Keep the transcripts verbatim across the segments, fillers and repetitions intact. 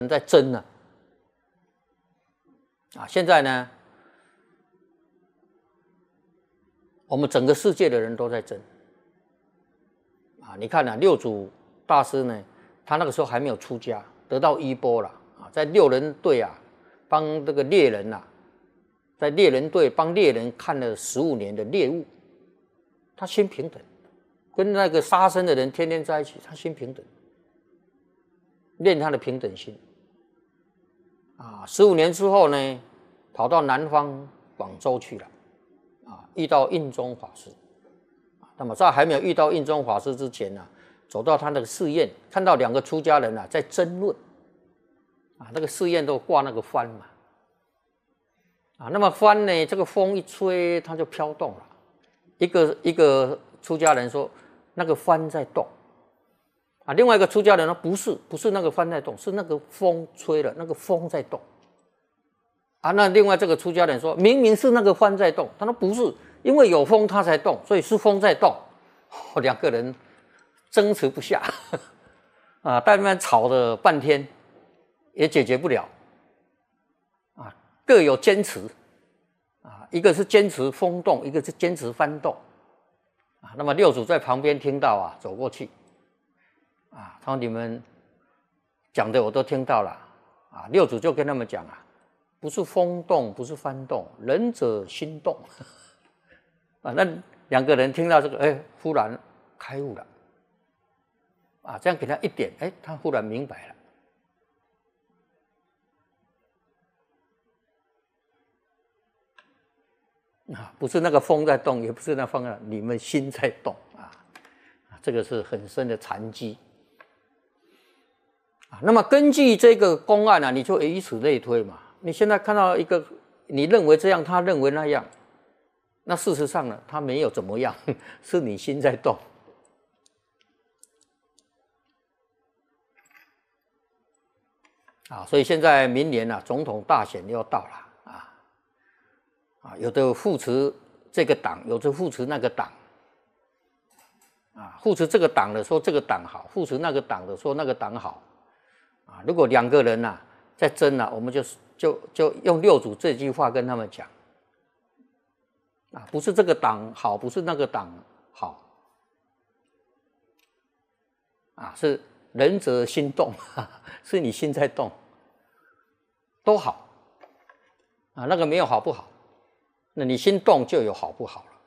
人在争呢、啊，啊，现在呢，我们整个世界的人都在争啊。你看啊，六祖大师呢，他那个时候还没有出家，得到衣钵了啊，在六人队啊，帮这个猎人啊，在猎人队帮猎人看了十五年的猎物，他心平等，跟那个杀生的人天天在一起，他心平等，练他的平等心。啊，十五年之后呢，跑到南方广州去了，啊，遇到印宗法师。那么在还没有遇到印宗法师之前呢、啊，走到他那个寺院，看到两个出家人啊在争论，啊，那个寺院都挂那个幡嘛，啊，那么幡呢，这个风一吹，它就飘动了。一个一个出家人说，那个幡在动。啊，另外一个出家人说不是，不是那个幡在动，是那个风吹了，那个风在动。啊，那另外这个出家人说，明明是那个幡在动，他说不是，因为有风它才动，所以是风在动。哦、两个人争持不下，啊，在那边吵了半天，也解决不了。啊，各有坚持。啊，一个是坚持风动，一个是坚持幡动。啊，那么六祖在旁边听到啊，走过去。啊，他说你们讲的我都听到了啊，六祖就跟他们讲啊，不是风动，不是幡动，仁者心动啊。那两个人听到这个，哎，忽然开悟了啊，这样给他一点，哎，他忽然明白了啊，不是那个风在动，也不是那风啊，你们心在动啊，这个是很深的禅机。那么根据这个公案啊，你就以此类推嘛。你现在看到一个，你认为这样，他认为那样，那事实上呢，他没有怎么样，是你心在动。啊，所以现在明年啊，总统大选要到了啊，啊，有的扶持这个党，有的扶持那个党。啊，扶持这个党的说这个党好，扶持那个党的说那个党好。啊，如果两个人啊在争啊，我们就就就用六祖这句话跟他们讲，啊，不是这个党好，不是那个党好，啊，是仁者心动，是你心在动，都好，啊，那个没有好不好，那你心动就有好不好了，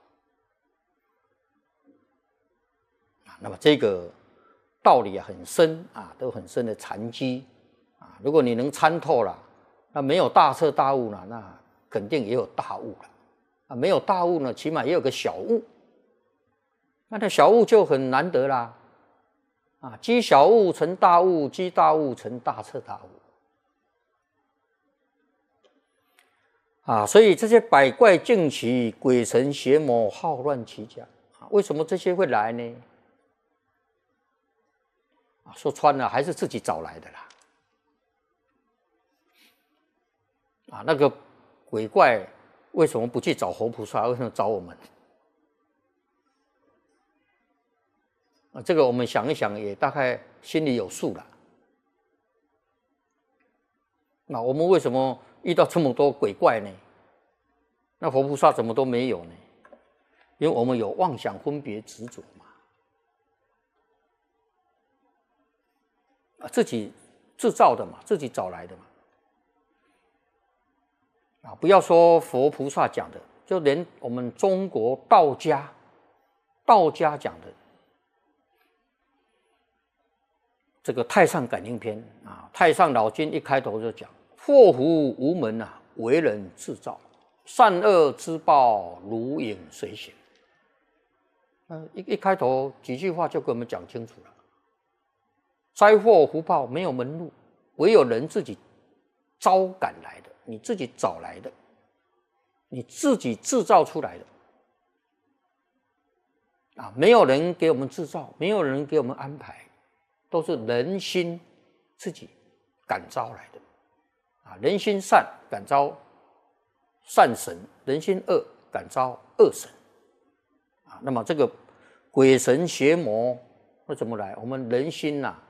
啊，那么这个。道理啊很深啊，都很深的禅机啊。如果你能参透了，那没有大彻大悟了，那肯定也有大悟了啊。没有大悟呢，起码也有个小悟，那这小悟就很难得啦啊。积小悟成大悟，积大悟成大彻大悟啊。所以这些百怪竞起，鬼神邪魔好乱其家啊，为什么这些会来呢？说穿了还是自己找来的啦，啊，那个鬼怪为什么不去找活菩萨？为什么找我们？啊，这个我们想一想，也大概心里有数了。那我们为什么遇到这么多鬼怪呢？那活菩萨怎么都没有呢？因为我们有妄想分别执着嘛。自己制造的嘛，自己找来的嘛，啊，不要说佛菩萨讲的，就连我们中国道家，道家讲的这个《太上感应篇》啊，《太上老君》一开头就讲：祸福无门啊，为人自造；善恶之报，如影随形。嗯，一一开头几句话就给我们讲清楚了。灾祸福报没有门路，唯有人自己招赶来的，你自己找来的，你自己制造出来的啊！没有人给我们制造，没有人给我们安排，都是人心自己感召来的啊！人心善感召善神，人心恶感召恶神啊！那么这个鬼神邪魔会怎么来？我们人心呐、啊。